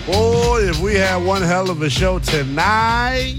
Boy, if we had one hell of a show tonight.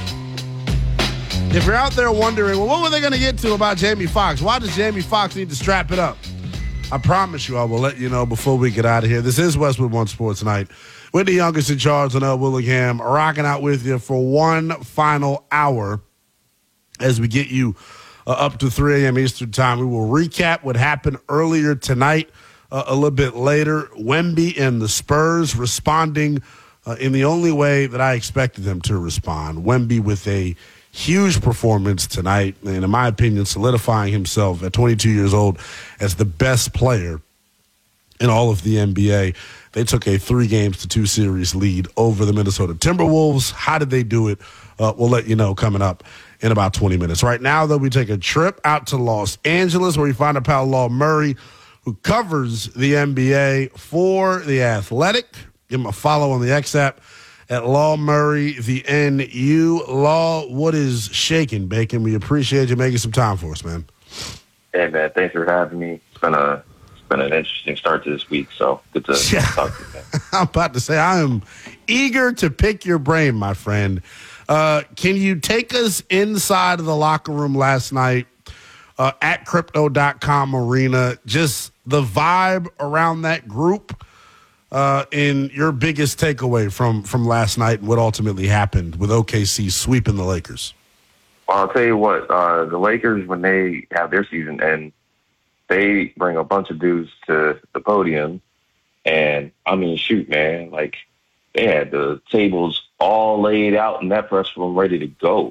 If you're out there wondering, well, what were they going to get to about Jamie Foxx? Why does Jamie Foxx need to strap it up? I promise you I will let you know before we get out of here. This is Westwood One Sports Night. With the youngest in charge, Linnell Willingham, rocking out with you for one final hour as we get you up to 3 a.m. Eastern Time. We will recap what happened earlier tonight. A little bit later, Wemby and the Spurs responding in the only way that I expected them to respond. Wemby with a huge performance tonight, and in my opinion, solidifying himself at 22 years old as the best player in all of the NBA. They took a 3-2 series lead over the Minnesota Timberwolves. How did they do it? We'll let you know coming up in about 20 minutes. Right now, though, we take a trip out to Los Angeles where we find our pal Law Murray, who covers the NBA for The Athletic. Give him a follow on the X app at Law Murray, the NU. Law, what is shaking, Bacon? We appreciate you making some time for us, man. Hey, man, thanks for having me. It's been an interesting start to this week, so good to talk to you, man. I'm about to say, I am eager to pick your brain, my friend. Can you take us inside of the locker room last night at Crypto.com Arena, just the vibe around that group, and your biggest takeaway from last night and what ultimately happened with OKC sweeping the Lakers? Well, I'll tell you what, the Lakers, when they have their season end, they bring a bunch of dudes to the podium, and, I mean, shoot, man, like, they had the tables all laid out in that press room ready to go.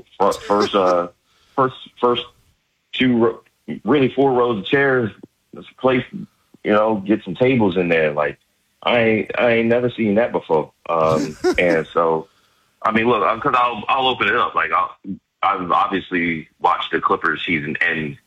First two, really 4 rows of chairs, this place, get some tables in there. Like, I ain't never seen that before. And so, I mean, look, because I'll open it up. Like, I've obviously watched the Clippers season end,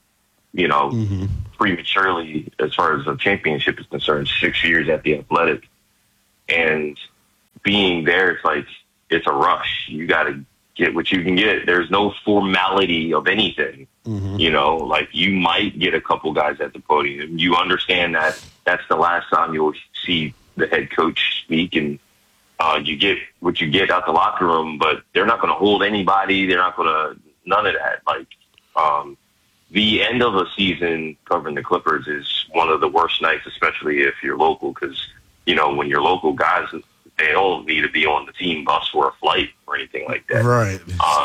prematurely as far as the championship is concerned, 6 years at the Athletic. And being there, it's like, it's a rush. You got to get what you can get. There's no formality of anything. Like, you might get a couple guys at the podium. You understand that that's the last time you'll see the head coach speak, and you get what you get out the locker room, but they're not going to hold anybody. They're not going to, none of that. Like, the end of a season covering the Clippers is one of the worst nights, especially if you're local, because, when you're local, guys, they don't need to be on the team bus for a flight or anything like that. Right.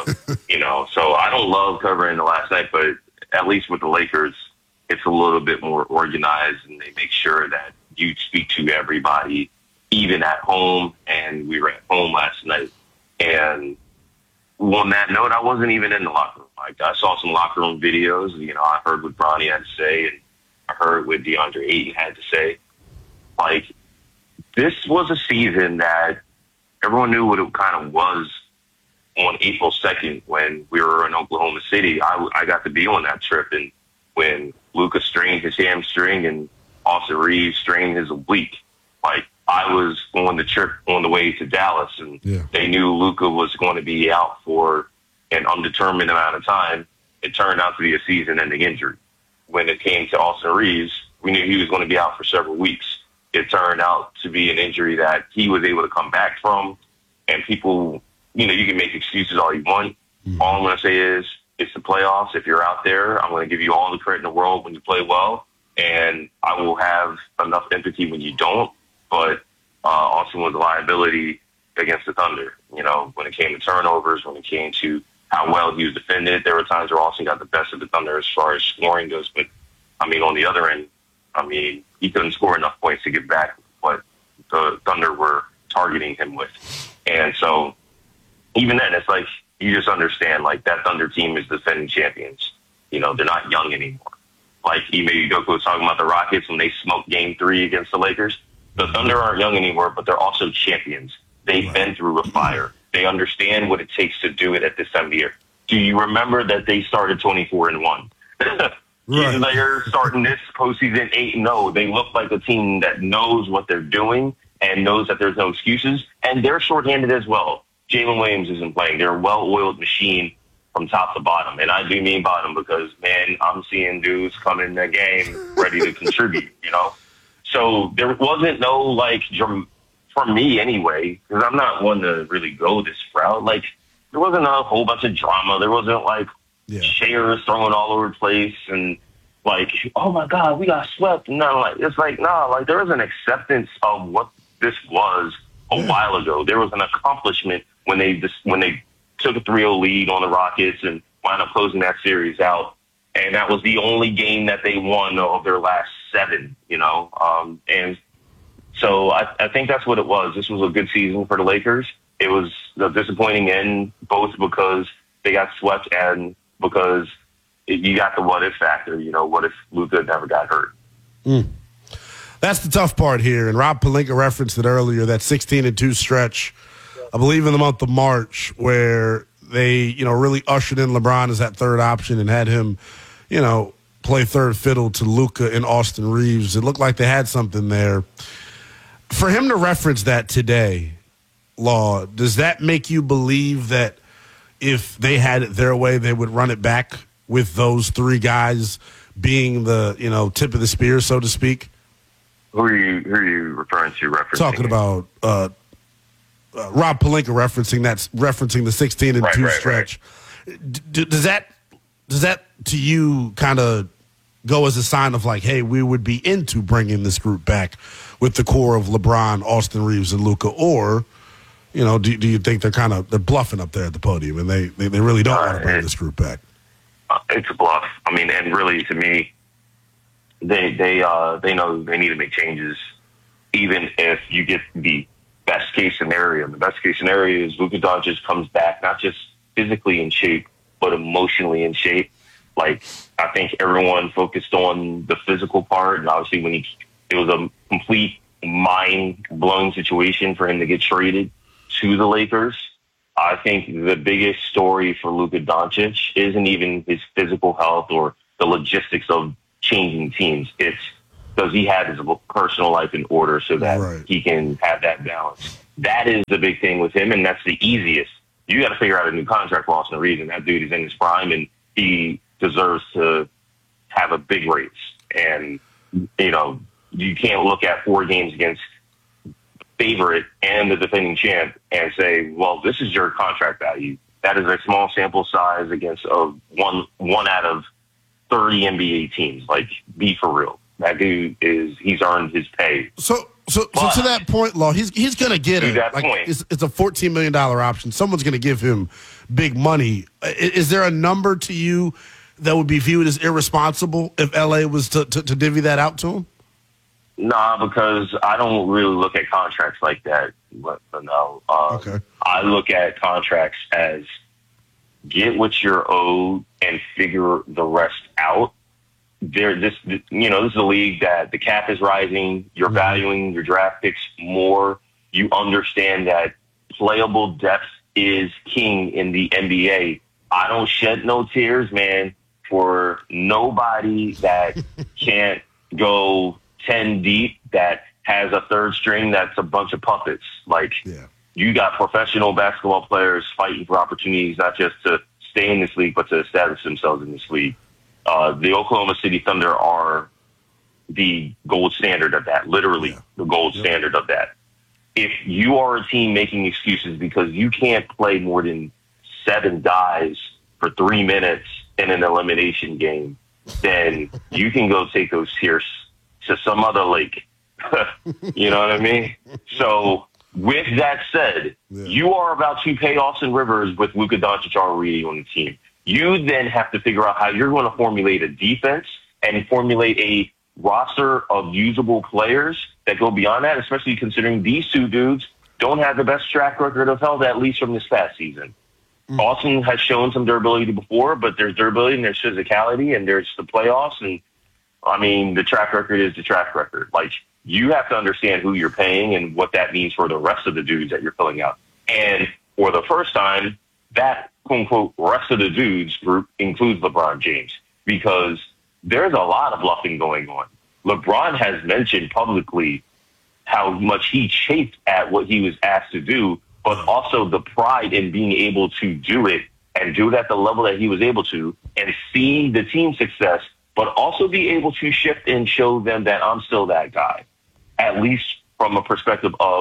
So I don't love covering the last night, but at least with the Lakers, it's a little bit more organized, and they make sure that you speak to everybody, even at home. And we were at home last night. And on that note, I wasn't even in the locker room. Like, I saw some locker room videos. I heard what Bronny had to say, and I heard what DeAndre Ayton had to say. Like, this was a season that everyone knew what it kind of was on April 2nd when we were in Oklahoma City. I got to be on that trip, and when Luka strained his hamstring and Austin Reeves strained his oblique, like, I was on the trip on the way to Dallas, and they knew Luka was going to be out for an undetermined amount of time. It turned out to be a season-ending injury. When it came to Austin Reeves, we knew he was going to be out for several weeks. It turned out to be an injury that he was able to come back from, and people, you can make excuses all you want. All I'm going to say is, it's the playoffs. If you're out there, I'm going to give you all the credit in the world when you play well, and I will have enough empathy when you don't. But Austin was a liability against the Thunder. When it came to turnovers, when it came to how well he was defended, there were times where Austin got the best of the Thunder as far as scoring goes. But, I mean, on the other end, he couldn't score enough points to get back what the Thunder were targeting him with. And so even then, it's like, you just understand, like, that Thunder team is defending champions. They're not young anymore. Like, Ime Udoka was talking about the Rockets when they smoked Game 3 against the Lakers. The Thunder aren't young anymore, but they're also champions. They've been through a fire. They understand what it takes to do it at this time of the year. Do you remember that they started 24-1? Right. They're starting this postseason 8-0. They look like a team that knows what they're doing and knows that there's no excuses, and they're shorthanded as well. Jalen Williams isn't playing. They're a well-oiled machine from top to bottom, and I do mean bottom because, man, I'm seeing dudes come in the game ready to contribute, So there wasn't no, like, for me anyway, because I'm not one to really go this route. Like, there wasn't a whole bunch of drama. There wasn't like shares throwing all over the place and like, oh my God, we got swept. No, like it's like no, like there was an acceptance of what this was a while ago. There was an accomplishment when they took a 3-0 lead on the Rockets and wound up closing that series out. And that was the only game that they won of their last 7, you know. And so I think that's what it was. This was a good season for the Lakers. It was a disappointing end, both because they got swept and because you got the what-if factor. You know, what if Luka never got hurt? That's the tough part here. And Rob Pelinka referenced it earlier, that 16-2 stretch, I believe in the month of March, where they, you know, really ushered in LeBron as that third option and had him, you know, play third fiddle to Luka and Austin Reeves. It looked like they had something there. For him to reference that today, Law, does that make you believe that if they had it their way, they would run it back with those 3 guys being the, you know, tip of the spear, so to speak? Who are you referring to? Talking about Rob Pelinka referencing the 16-2 stretch. Right. Does that to you kind of go as a sign of like, hey, we would be into bringing this group back with the core of LeBron, Austin Reeves, and Luka, or you know, do you think they're bluffing up there at the podium and they really don't want to bring this group back? It's a bluff. I mean, and really to me, they know they need to make changes, even if you get the best case scenario. The best case scenario is Luka Doncic comes back not just physically in shape, but emotionally in shape. Like, I think everyone focused on the physical part, and obviously when it was a complete mind-blowing situation for him to get traded to the Lakers. I think the biggest story for Luka Doncic isn't even his physical health or the logistics of changing teams. It's does he have his personal life in order so that he can have that balance. That is the big thing with him, and that's the easiest. You got to figure out a new contract for Austin Reeves, and that dude is in his prime, and he deserves to have a big raise. And, you know, you can't look at 4 games against favorite and the defending champ and say, well, this is your contract value. That is a small sample size against one out of 30 NBA teams. Like, be for real. That dude he's earned his pay. So to that point, Law, he's going to get it. Like, it's a $14 million option. Someone's going to give him big money. Is there a number to you that would be viewed as irresponsible if LA was to divvy that out to him? Nah, because I don't really look at contracts like that. No. Okay. I look at contracts as get what you're owed and figure the rest out. This is a league that the cap is rising. You're valuing your draft picks more. You understand that playable depth is king in the NBA. I don't shed no tears, man, for nobody that can't go 10 deep, that has a third string that's a bunch of puppets. Like, you got professional basketball players fighting for opportunities, not just to stay in this league, but to establish themselves in this league. The Oklahoma City Thunder are the gold standard of that, literally the gold standard of that. If you are a team making excuses because you can't play more than 7 guys for 3 minutes in an elimination game, then you can go take those tears to some other lake. You know what I mean? So with that said, you are about to pay Austin Rivers with Luka Doncic already on the team. You then have to figure out how you're going to formulate a defense and formulate a roster of usable players that go beyond that, especially considering these 2 dudes don't have the best track record of health, at least from this past season. Austin has shown some durability before, but there's durability and there's physicality and there's the playoffs. And, I mean, the track record is the track record. Like, you have to understand who you're paying and what that means for the rest of the dudes that you're filling out. And for the first time, that quote-unquote rest of the dudes group includes LeBron James, because there's a lot of bluffing going on. LeBron has mentioned publicly how much he chafed at what he was asked to do, but also the pride in being able to do it and do it at the level that he was able to and see the team success, but also be able to shift and show them that I'm still that guy, at least from a perspective of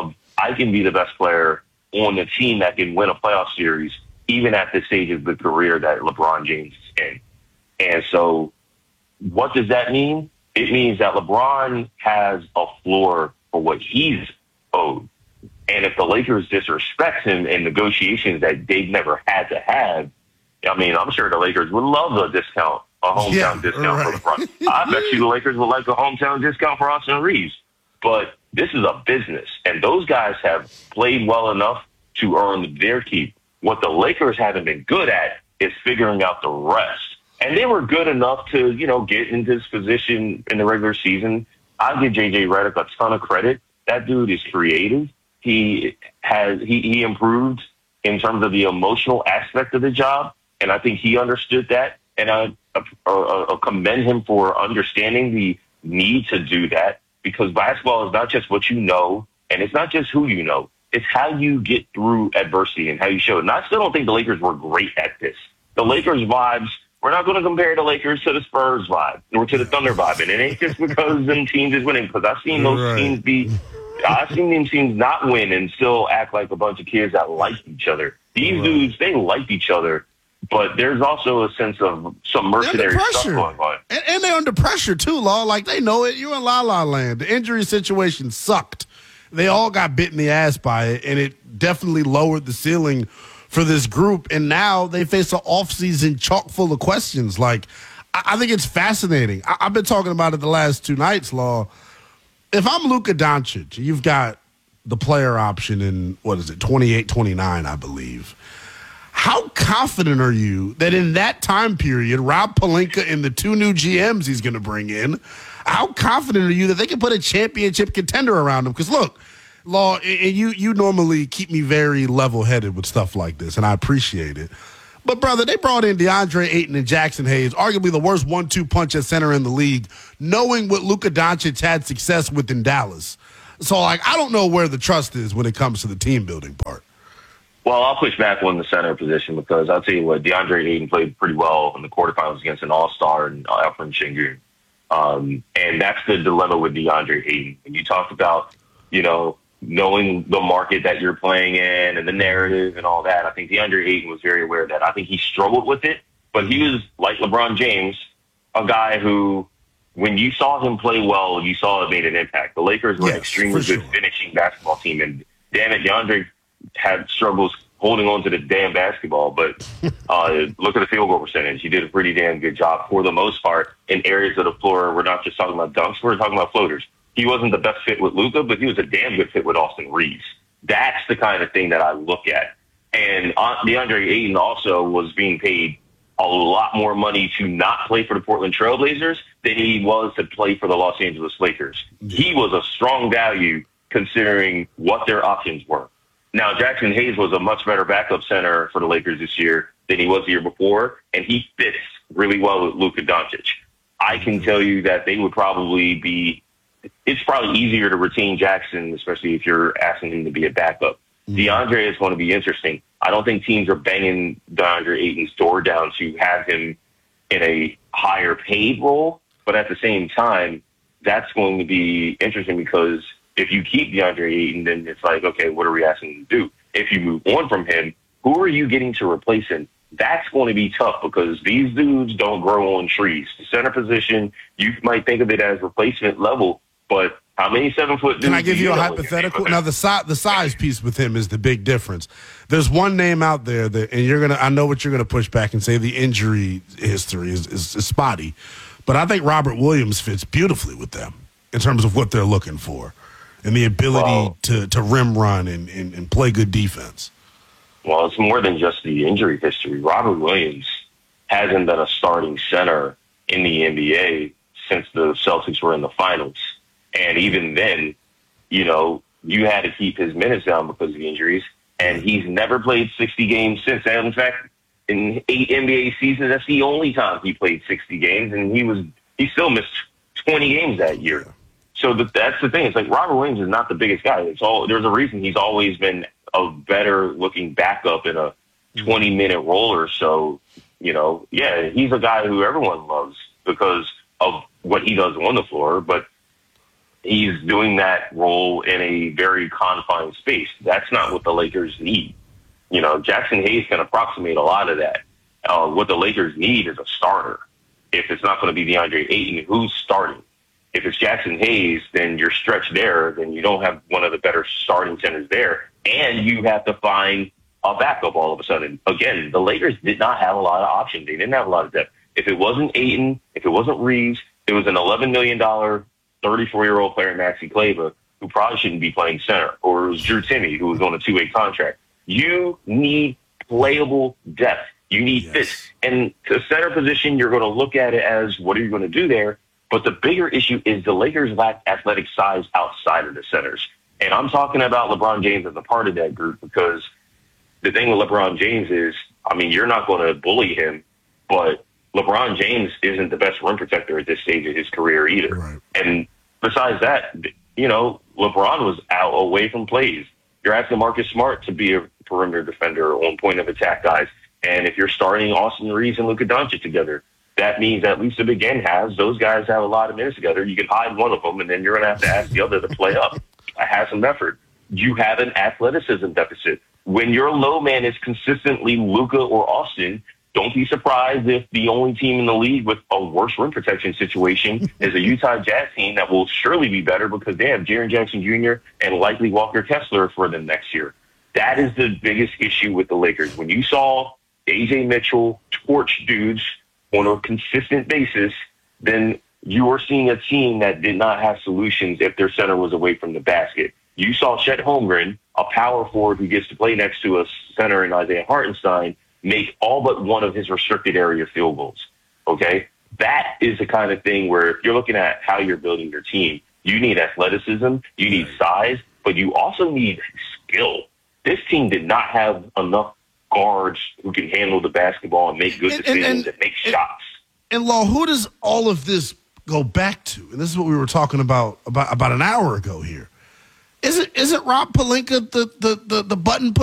I can be the best player on the team that can win a playoff series, even at this stage of the career that LeBron James is in. And so what does that mean? It means that LeBron has a floor for what he's owed. And if the Lakers disrespect him in negotiations that they've never had to have, I mean, I'm sure the Lakers would love a discount, a hometown discount for LeBron. I bet you the Lakers would like a hometown discount for Austin Reeves. But this is a business, and those guys have played well enough to earn their keep. What the Lakers haven't been good at is figuring out the rest. And they were good enough to, get into this position in the regular season. I'll give J.J. Redick a ton of credit. That dude is creative. He improved in terms of the emotional aspect of the job, and I think he understood that. And I commend him for understanding the need to do that, because basketball is not just what you know, and it's not just who you know. It's how you get through adversity and how you show it. And I still don't think the Lakers were great at this. The Lakers vibes, we're not going to compare the Lakers to the Spurs vibe or to the Thunder vibe. And it ain't just because them teams is winning, because I've seen those teams teams not win and still act like a bunch of kids that like each other. These dudes, they like each other, but there's also a sense of some mercenary stuff going on. And they're under pressure, too, Law. Like, they know it. You're in la-la land. The injury situation sucked. They all got bit in the ass by it, and it definitely lowered the ceiling for this group. And now they face an offseason chock full of questions. Like, I think it's fascinating. I've been talking about it the last 2 nights, Law. If I'm Luka Doncic, you've got the player option in, 28, 29, I believe. How confident are you that in that time period, Rob Pelinka and the 2 new GMs he's going to bring in, how confident are you that they can put a championship contender around him? Because, look, Law, and you normally keep me very level-headed with stuff like this, and I appreciate it. But, brother, they brought in DeAndre Ayton and Jackson Hayes, arguably the worst 1-2 punch at center in the league, knowing what Luka Doncic had success with in Dallas. So, I don't know where the trust is when it comes to the team-building part. Well, I'll push back on the center position, because I'll tell you what, DeAndre Ayton played pretty well in the quarterfinals against an all-star and Alfred Sengun. And that's the dilemma with DeAndre Ayton. When you talk about, knowing the market that you're playing in and the narrative and all that, I think DeAndre Ayton was very aware of that. I think he struggled with it, but he was, like LeBron James, a guy who, when you saw him play well, you saw it made an impact. The Lakers were an extremely good finishing basketball team, and damn it, DeAndre had struggles holding on to the damn basketball, but look at the field goal percentage. He did a pretty damn good job for the most part in areas of the floor. We're not just talking about dunks, we're talking about floaters. He wasn't the best fit with Luka, but he was a damn good fit with Austin Reeves. That's the kind of thing that I look at. And DeAndre Ayton also was being paid a lot more money to not play for the Portland Trailblazers than he was to play for the Los Angeles Lakers. He was a strong value considering what their options were. Now, Jackson Hayes was a much better backup center for the Lakers this year than he was the year before, and he fits really well with Luka Doncic. I can tell you that they would probably be – it's probably easier to retain Jackson, especially if you're asking him to be a backup. DeAndre is going to be interesting. I don't think teams are banging DeAndre Ayton's door down to have him in a higher paid role, but at the same time, that's going to be interesting because – if you keep DeAndre Ayton, then it's like, okay, what are we asking him to do? If you move on from him, who are you getting to replace him? That's going to be tough because these dudes don't grow on trees. The center position, you might think of it as replacement level, but how many 7-foot dudes? Can I give you a hypothetical? Now, the size piece with him is the big difference. There's one name out there that, and I know what you're gonna push back and say the injury history is spotty, but I think Robert Williams fits beautifully with them in terms of what they're looking for. And the ability to rim run and play good defense. Well, it's more than just the injury history. Robert Williams hasn't been a starting center in the NBA since the Celtics were in the finals. And even then, you had to keep his minutes down because of the injuries. And he's never played 60 games since. And in fact, in 8 NBA seasons, that's the only time he played 60 games. And he still missed 20 games that year. So that's the thing. It's like Robert Williams is not the biggest guy. There's a reason he's always been a better looking backup in a 20-minute role or so. He's a guy who everyone loves because of what he does on the floor. But he's doing that role in a very confined space. That's not what the Lakers need. Jackson Hayes can approximate a lot of that. What the Lakers need is a starter. If it's not going to be DeAndre Ayton, who's starting? If it's Jackson Hayes, then you're stretched there. Then you don't have one of the better starting centers there. And you have to find a backup all of a sudden. Again, the Lakers did not have a lot of options. They didn't have a lot of depth. If it wasn't Ayton, if it wasn't Reeves, it was an $11 million, 34-year-old player, Maxi Kleber, who probably shouldn't be playing center. Or it was Drew Timme, who was on a two-way contract. You need playable depth. You need fits. And the center position, you're going to look at it as, what are you going to do there? But the bigger issue is the Lakers lack athletic size outside of the centers. And I'm talking about LeBron James as a part of that group, because the thing with LeBron James is, you're not going to bully him, but LeBron James isn't the best rim protector at this stage of his career either. Right. And besides that, LeBron was out away from plays. You're asking Marcus Smart to be a perimeter defender on point of attack guys. And if you're starting Austin Reeves and Luka Doncic together, that means at least to begin halves, those guys have a lot of minutes together. You can hide one of them, and then you're going to have to ask the other to play up. Have some effort. You have an athleticism deficit. When your low man is consistently Luka or Austin, don't be surprised if the only team in the league with a worse rim protection situation is a Utah Jazz team that will surely be better because they have Jaren Jackson Jr. and likely Walker Kessler for them next year. That is the biggest issue with the Lakers. When you saw A.J. Mitchell torch dudes on a consistent basis, then you were seeing a team that did not have solutions if their center was away from the basket. You saw Chet Holmgren, a power forward who gets to play next to a center in Isaiah Hartenstein, make all but one of his restricted area field goals. Okay? That is the kind of thing where if you're looking at how you're building your team, you need athleticism, you need size, but you also need skill. This team did not have enough guards who can handle the basketball and make good decisions and make shots. And Law, who does all of this go back to? And this is what we were talking about an hour ago here. Isn't Rob Pelinka the button